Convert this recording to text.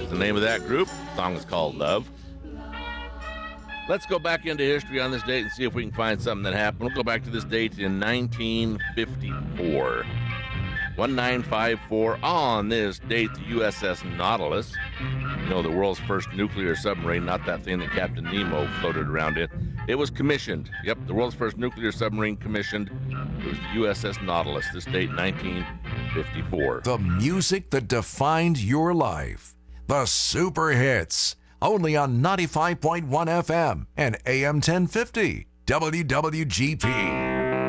is the name of that group. The song is called Love. Let's go back into history on this date and see if we can find something that happened. We'll go back to this date in 1954. 1954, on this date, the USS Nautilus, the world's first nuclear submarine, not that thing that Captain Nemo floated around in. It was commissioned. Yep, the world's first nuclear submarine commissioned. It was the USS Nautilus, this date, 1954. The music that defined your life. The Super Hits. Only on 95.1 FM and AM 1050. WWGP.